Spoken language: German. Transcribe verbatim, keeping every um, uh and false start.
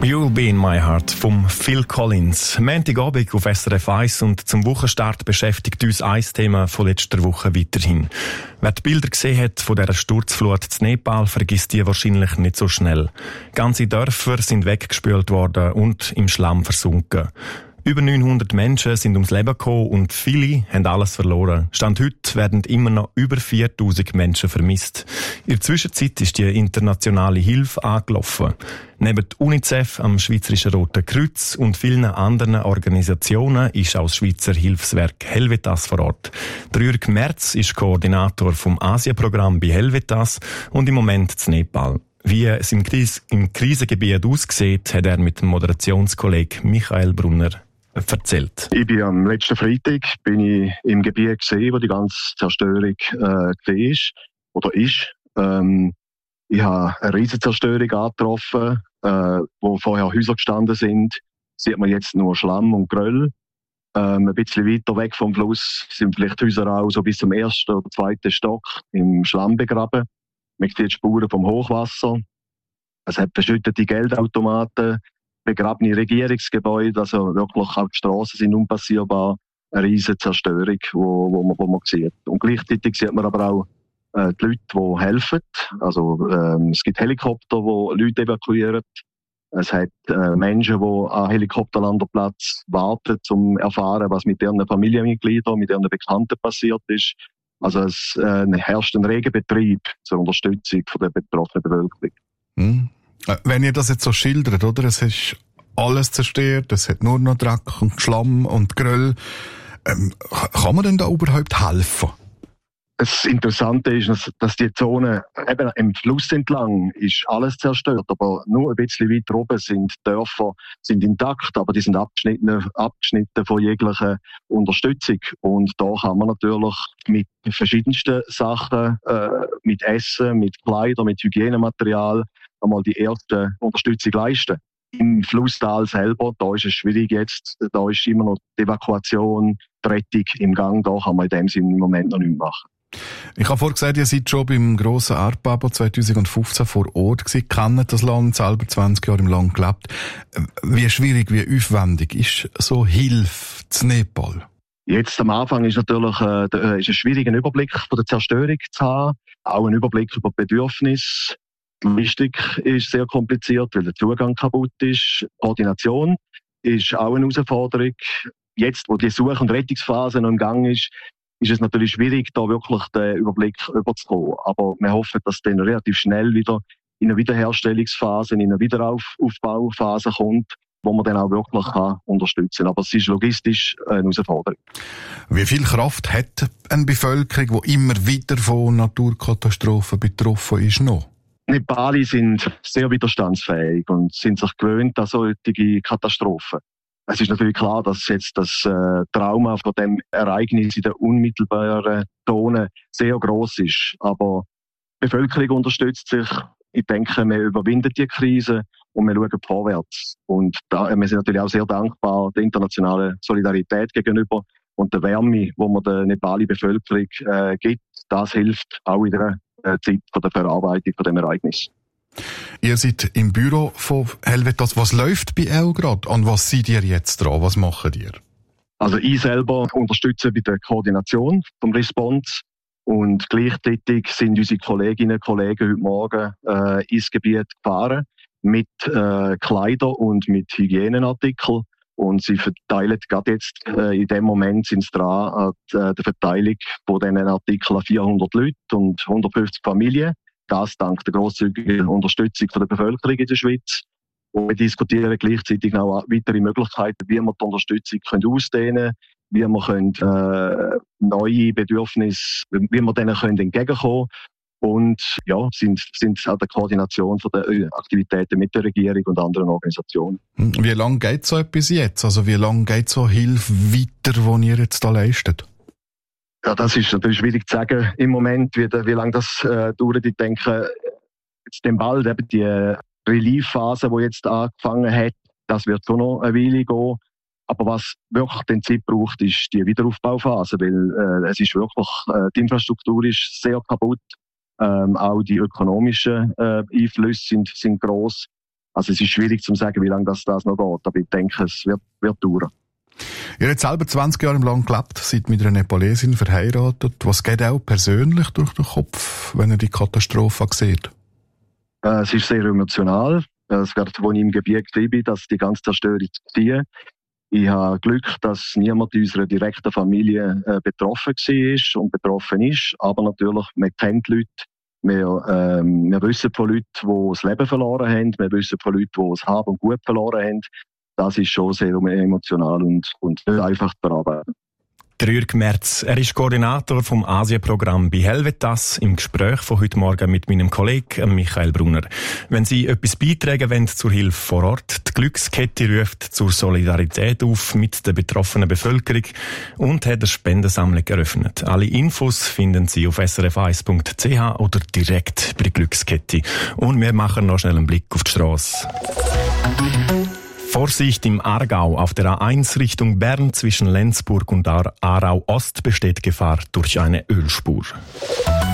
You'll be in my heart vom Phil Collins. Montagabend auf S R F eins und zum Wochenstart beschäftigt uns ein Thema von letzter Woche weiterhin. Wer die Bilder gesehen hat von dieser Sturzflut in Nepal, vergisst die wahrscheinlich nicht so schnell. Ganze Dörfer sind weggespült worden und im Schlamm versunken. Über neunhundert Menschen sind ums Leben gekommen und viele haben alles verloren. Stand heute werden immer noch über viertausend Menschen vermisst. In der Zwischenzeit ist die internationale Hilfe angelaufen. Neben UNICEF, am Schweizerischen Roten Kreuz und vielen anderen Organisationen ist auch das Schweizer Hilfswerk Helvetas vor Ort. Der Jürg Merz ist Koordinator vom Asienprogramm bei Helvetas und im Moment in Nepal. Wie es im, Kris- im Krisengebiet aussieht, hat er mit dem Moderationskollegen Michael Brunner erzählt. Ich bin am letzten Freitag bin ich im Gebiet gesehen, wo die ganze Zerstörung äh, gesehen ist oder ist. Ähm, ich habe eine riesige Zerstörung angetroffen, äh, wo vorher Häuser gestanden sind. Sieht man jetzt nur Schlamm und Geröll. Ähm, ein bisschen weiter weg vom Fluss sind vielleicht Häuser auch so bis zum ersten oder zweiten Stock im Schlamm begraben. Man sieht Spuren vom Hochwasser. Es hat verschüttete Geldautomaten, begrabene Regierungsgebäude, also wirklich auch die Strassen sind unpassierbar. Eine riesige Zerstörung, wo, wo, man, wo man sieht. Und gleichzeitig sieht man aber auch äh, die Leute, die helfen. Also ähm, es gibt Helikopter, die Leute evakuieren. Es hat äh, Menschen, die an Helikopterlandeplatz warten, um zu erfahren, was mit ihren Familienmitgliedern, mit ihren Bekannten passiert ist. Also es äh, herrscht ein reger Betrieb zur Unterstützung von der betroffenen Bevölkerung. Hm. Wenn ihr das jetzt so schildert, oder? Es ist alles zerstört, es hat nur noch Dreck und Schlamm und Geröll. Ähm, kann man denn da überhaupt helfen? Das Interessante ist, dass die Zone eben im Fluss entlang ist alles zerstört, aber nur ein bisschen weiter oben sind Dörfer sind intakt, aber die sind abgeschnitten, abgeschnitten von jeglicher Unterstützung. Und da kann man natürlich mit verschiedensten Sachen, äh, mit Essen, mit Kleidern, mit Hygienematerial einmal die erste Unterstützung leisten. Im Flusstal selber, da ist es schwierig jetzt, da ist immer noch die Evakuation, die Rettung im Gang, da kann man in dem Sinne im Moment noch nichts machen. Ich habe vorhin gesagt, ihr seid schon beim grossen Erdbeben zwanzig fünfzehn vor Ort gewesen, kennt das Land, selber zwanzig Jahre im Land gelebt. Wie schwierig, wie aufwendig ist so Hilfe zu Nepal? Jetzt am Anfang ist natürlich äh, ist ein schwieriger Überblick von der Zerstörung zu haben, auch ein Überblick über die Bedürfnisse. Die Logistik ist sehr kompliziert, weil der Zugang kaputt ist. Koordination ist auch eine Herausforderung. Jetzt, wo die Such- und Rettungsphase noch im Gang ist, ist es natürlich schwierig, da wirklich den Überblick überzukommen. Aber wir hoffen, dass es dann relativ schnell wieder in eine Wiederherstellungsphase, in eine Wiederaufbauphase kommt, wo man dann auch wirklich kann unterstützen kann. Aber es ist logistisch eine Herausforderung. Wie viel Kraft hat eine Bevölkerung, die immer wieder von Naturkatastrophen betroffen ist, noch? Nepali sind sehr widerstandsfähig und sind sich gewöhnt an solche Katastrophen. Es ist natürlich klar, dass jetzt das äh, Trauma von dem Ereignis in der unmittelbaren Zone sehr groß ist. Aber die Bevölkerung unterstützt sich. Ich denke, wir überwinden die Krise und wir schauen vorwärts. Und da, wir sind natürlich auch sehr dankbar der internationalen Solidarität gegenüber und der Wärme, die man der Nepali Bevölkerung äh, gibt. Das hilft auch in der äh, Zeit von der Verarbeitung von dem Ereignis. Ihr seid im Büro von Helvetas. Was läuft bei euch gerade? An was seid ihr jetzt dran? Was macht ihr? Also ich selber unterstütze bei der Koordination vom Response und gleichzeitig sind unsere Kolleginnen und Kollegen heute Morgen äh, ins Gebiet gefahren mit äh, Kleidern und mit Hygieneartikeln und sie verteilen gerade jetzt, äh, in dem Moment sind sie dran an äh, der Verteilung von diesen Artikeln an vierhundert Leute und hundertfünfzig Familien. Das dank der grosszügigen Unterstützung von der Bevölkerung in der Schweiz. Und wir diskutieren gleichzeitig auch weitere Möglichkeiten, wie wir die Unterstützung können ausdehnen können, wie wir können, äh, neue Bedürfnisse, wie wir denen können entgegenkommen können. Und ja, sind, sind an der Koordination von der Aktivitäten mit der Regierung und anderen Organisationen. Wie lange geht so etwas jetzt? Also wie lange geht so Hilfe weiter, die ihr jetzt da leistet? Ja, das ist natürlich schwierig zu sagen im Moment, wie, wie lange das äh, dauert. Ich denke, jetzt dem bald eben die Relief-Phase, die jetzt angefangen hat, das wird schon noch eine Weile gehen. Aber was wirklich den Zeit braucht, ist die Wiederaufbauphase, weil äh, es ist wirklich, äh, die Infrastruktur ist sehr kaputt. Ähm, auch die ökonomischen äh, Einflüsse sind, sind gross. Also es ist schwierig zu sagen, wie lange das, das noch geht, aber ich denke, es wird, wird dauern. Ihr habt selber zwanzig Jahre lang gelebt, seid mit einer Nepolesin verheiratet. Was geht auch persönlich durch den Kopf, wenn ihr die Katastrophe sieht? Äh, es ist sehr emotional. Es wird, als ich im Gebiet war, dass die ganze Zerstörung ziehen. Ich habe Glück, dass niemand in unserer direkten Familie äh, betroffen war und betroffen ist. Aber natürlich, man kennt Leute. Wir, ähm, wir wissen von Leuten, die das Leben verloren haben. Wir wissen von Leuten, die das Hab und Gut verloren haben. Das ist schon sehr emotional und, und nicht einfach zu bearbeiten. Der Jürg Merz, er ist Koordinator vom Asienprogramm bei Helvetas, im Gespräch von heute Morgen mit meinem Kollegen Michael Brunner. Wenn Sie etwas beitragen wollen zur Hilfe vor Ort, die Glückskette ruft zur Solidarität auf mit der betroffenen Bevölkerung und hat eine Spendensammlung eröffnet. Alle Infos finden Sie auf s r f eins punkt c h oder direkt bei der Glückskette. Und wir machen noch schnell einen Blick auf die Strasse. Vorsicht im Aargau. Auf der A eins Richtung Bern zwischen Lenzburg und Aarau Ost besteht Gefahr durch eine Ölspur.